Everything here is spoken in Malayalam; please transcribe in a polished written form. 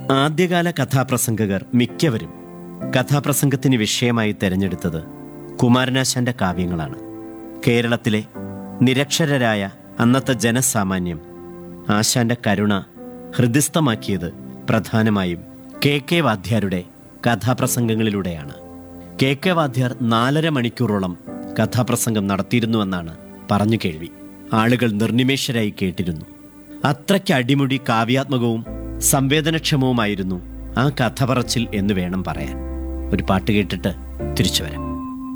ആദ്യകാല കഥാപ്രസംഗകർ മിക്കവരും കഥാപ്രസംഗത്തിന് വിഷയമായി തെരഞ്ഞെടുത്തത് കുമാരനാശാന്റെ കാവ്യങ്ങളാണ്. കേരളത്തിലെ നിരക്ഷരരായ അന്നത്തെ ജനസാമാന്യം ആശാന്റെ കരുണ ഹൃദിസ്ഥമാക്കിയത് പ്രധാനമായും K K വാദ്യാരുടെ കഥാപ്രസംഗങ്ങളിലൂടെയാണ്. K K Vadyar 4.5 മണിക്കൂറോളം കഥാപ്രസംഗം നടത്തിയിരുന്നുവെന്നാണ് പറഞ്ഞു കേൾവി. ആളുകൾ നിർനിമേഷരായി കേട്ടിരുന്നു. അത്രയ്ക്ക് അടിമുടി കാവ്യാത്മകവും സംവേദനക്ഷമവുമായിരുന്നു ആ കഥ പറച്ചിൽ എന്ന് വേണം പറയാൻ. ഒരു പാട്ട് കേട്ടിട്ട് തിരിച്ചു വരാം.